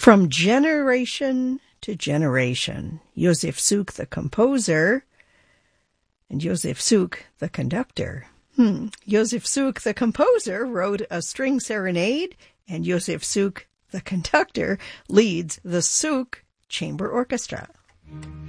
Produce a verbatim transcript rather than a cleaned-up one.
From generation to generation, Josef Suk, the composer, and Josef Suk, the conductor. Hmm. Josef Suk, the composer, wrote a string serenade, and Josef Suk, the conductor, leads the Suk Chamber Orchestra.